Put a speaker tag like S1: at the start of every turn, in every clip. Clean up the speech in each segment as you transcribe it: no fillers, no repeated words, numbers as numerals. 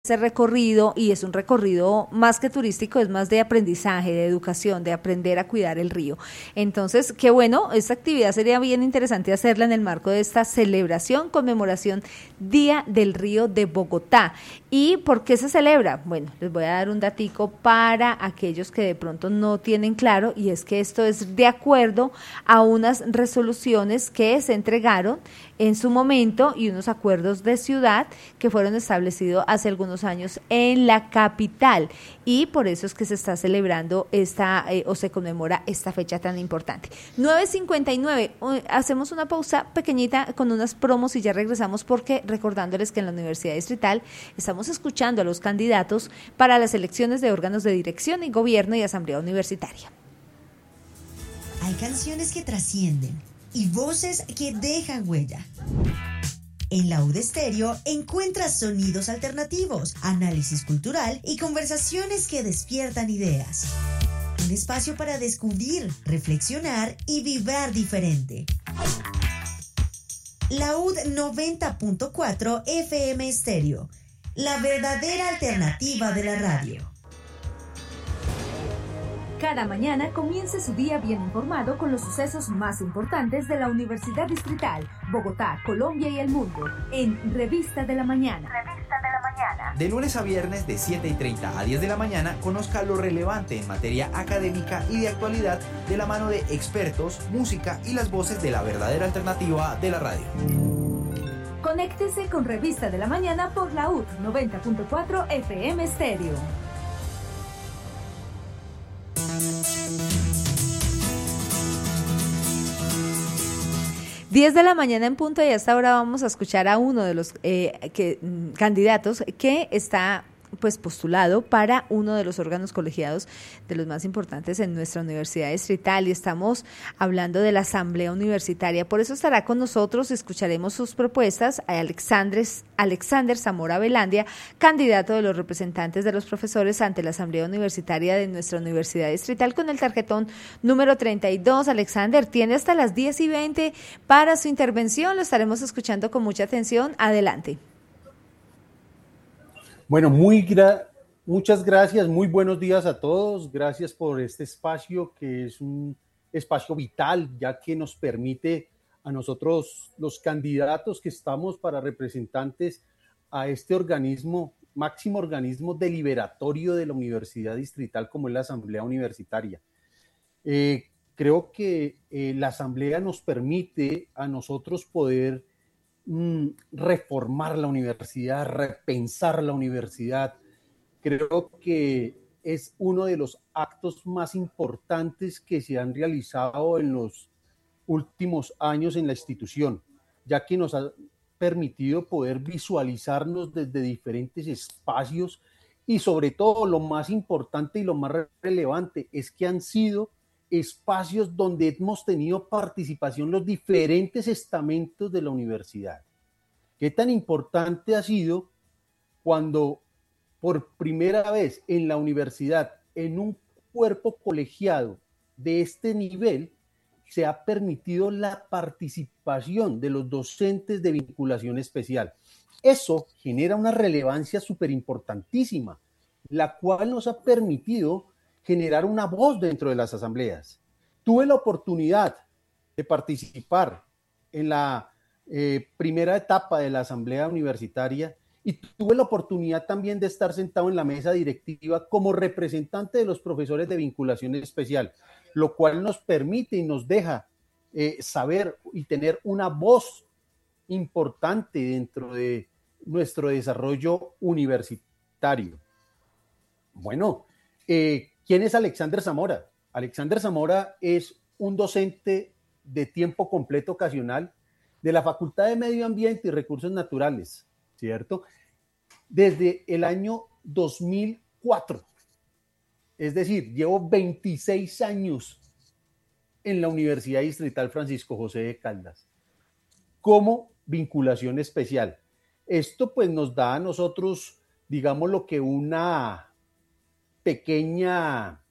S1: ese recorrido, y es un recorrido más que turístico, es más de aprendizaje, de educación, de aprender a cuidar el río. Entonces, qué bueno, esta actividad sería bien interesante hacerla en el marco de esta celebración, conmemoración Día del Río de Bogotá. ¿Y por qué se celebra? Bueno, les voy a dar un datico para aquellos que de pronto no tienen claro, y es que esto es de acuerdo a unas resoluciones que se entregaron en su momento y unos acuerdos de ciudad que fueron establecidos hace algunos años en la capital, y por eso es que se está celebrando o se conmemora esta fecha tan importante. 9:59, hacemos una pausa pequeñita con unas promos y ya regresamos, porque recordándoles que en la Universidad Distrital estamos escuchando a los candidatos para las elecciones de órganos de dirección y gobierno y asamblea universitaria.
S2: Hay canciones que trascienden y voces que dejan huella. En la UD Estéreo encuentras sonidos alternativos, análisis cultural y conversaciones que despiertan ideas. Un espacio para descubrir, reflexionar y vibrar diferente. La UD 90.4 FM Estéreo, la verdadera alternativa de la radio.
S3: Cada mañana comience su día bien informado con los sucesos más importantes de la Universidad Distrital, Bogotá, Colombia y el mundo, en Revista de la Mañana. Revista de la Mañana.
S4: De lunes a viernes de 7:30 a 10 de la mañana, conozca lo relevante en materia académica y de actualidad de la mano de expertos, música y las voces de la verdadera alternativa de la radio.
S3: Conéctese con Revista de la Mañana por la UD 90.4 FM Estéreo.
S1: 10 de la mañana en punto, y a esta hora vamos a escuchar a uno de los candidatos que está pues postulado para uno de los órganos colegiados de los más importantes en nuestra Universidad Distrital, y estamos hablando de la Asamblea Universitaria. Por eso estará con nosotros, escucharemos sus propuestas a Alexander Zamora Velandia, candidato de los representantes de los profesores ante la Asamblea Universitaria de nuestra Universidad Distrital, con el tarjetón número 32. Alexander, tiene hasta las 10:20 para su intervención, lo estaremos escuchando con mucha atención. Adelante.
S5: Bueno, muchas gracias, muy buenos días a todos. Gracias por este espacio, que es un espacio vital, ya que nos permite a nosotros, los candidatos que estamos para representantes a este organismo, máximo organismo deliberatorio de la Universidad Distrital, como es la Asamblea Universitaria. Creo que la Asamblea nos permite a nosotros poder reformar la universidad, repensar la universidad. Creo que es uno de los actos más importantes que se han realizado en los últimos años en la institución, ya que nos ha permitido poder visualizarnos desde diferentes espacios, y sobre todo lo más importante y lo más relevante es que han sido espacios donde hemos tenido participación los diferentes estamentos de la universidad. ¿Qué tan importante ha sido cuando por primera vez en la universidad, en un cuerpo colegiado de este nivel, se ha permitido la participación de los docentes de vinculación especial? Eso genera una relevancia súper importantísima, la cual nos ha permitido generar una voz dentro de las asambleas. Tuve la oportunidad de participar en la primera etapa de la asamblea universitaria, y tuve la oportunidad también de estar sentado en la mesa directiva como representante de los profesores de vinculación especial, lo cual nos permite y nos deja saber y tener una voz importante dentro de nuestro desarrollo universitario. Bueno, ¿quién es Alexander Zamora? Alexander Zamora es un docente de tiempo completo ocasional de la Facultad de Medio Ambiente y Recursos Naturales, ¿cierto? Desde el año 2004. Es decir, llevo 26 años en la Universidad Distrital Francisco José de Caldas como vinculación especial. Esto pues nos da a nosotros, digamos, lo que una pequeña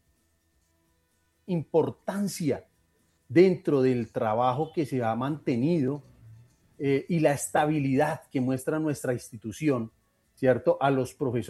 S5: importancia dentro del trabajo que se ha mantenido y la estabilidad que muestra nuestra institución, ¿cierto? A los profesores